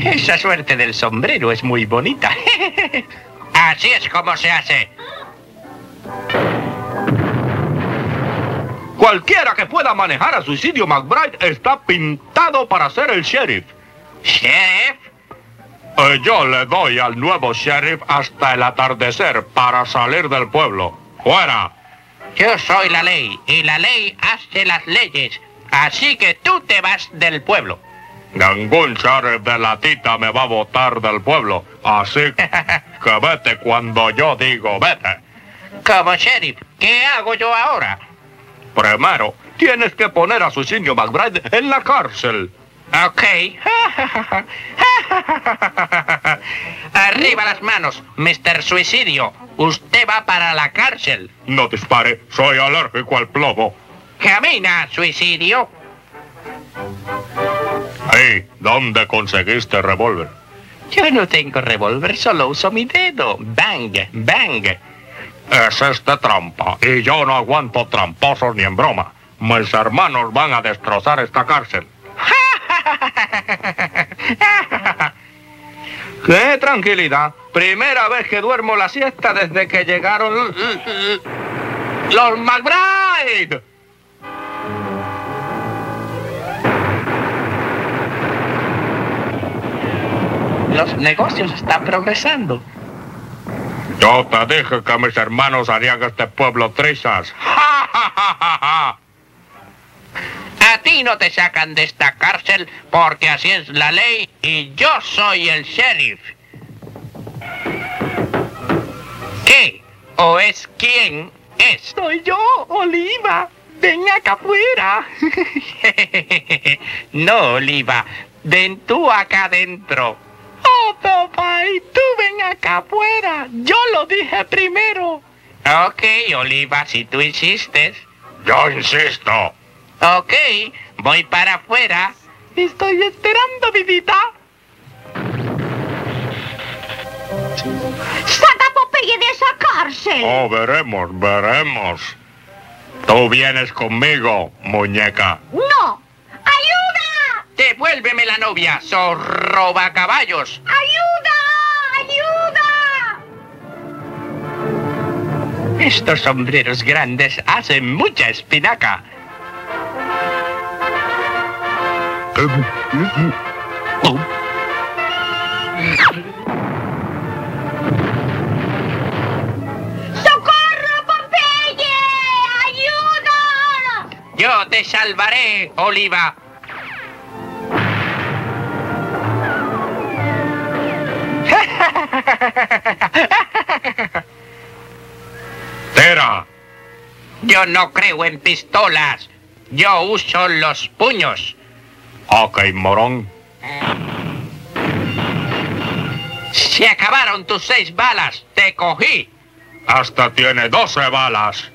Esa suerte del sombrero es muy bonita. Así es como se hace. Cualquiera que pueda manejar a Suicidio McBride está pintado para ser el sheriff. ¿Sheriff? Yo le doy al nuevo sheriff hasta el atardecer para salir del pueblo. ¡Fuera! Yo soy la ley y la ley hace las leyes. Así que tú te vas del pueblo. Ningún sheriff de la tita me va a botar del pueblo. Así que vete cuando yo digo vete. Como sheriff, ¿qué hago yo ahora? Primero, tienes que poner a Suicidio McBride en la cárcel. Ok. Arriba las manos, Mr. Suicidio. Usted va para la cárcel. No dispare, soy alérgico al plomo. Camina, Suicidio. Hey, ¿dónde conseguiste revólver? Yo no tengo revólver, solo uso mi dedo. Bang, bang. Es de trampa, y yo no aguanto tramposos ni en broma. Mis hermanos van a destrozar esta cárcel. ¡Qué tranquilidad! Primera vez que duermo la siesta desde que llegaron los McBride. Los negocios están progresando. Yo te dije que mis hermanos harían este pueblo trizas. ¡Ja, ja, ja, ja, ja! A ti no te sacan de esta cárcel porque así es la ley y yo soy el sheriff. ¿Qué? ¿O es quién es? Soy yo, Oliva. Ven acá afuera. No, Oliva. Ven tú acá adentro. Oh, papá, y tú ven acá afuera. Yo lo dije primero. Ok, Oliva, si tú insistes. Yo insisto. Ok, voy para afuera. Estoy esperando, vidita. ¡Saca a Popeye de esa cárcel! Oh, veremos, veremos. Tú vienes conmigo, muñeca. ¡No! ¡Ayuda! Devuélveme la novia, zorroba caballos. ¡Ayuda! ¡Ayuda! Estos sombreros grandes hacen mucha espinaca. ¡Socorro, Popeye! ¡Ayuda! Yo te salvaré, Oliva. ¡Tira! Yo no creo en pistolas. Yo uso los puños. Ok, morón. Se acabaron tus 6 balas. Te cogí. Hasta tiene 12 balas.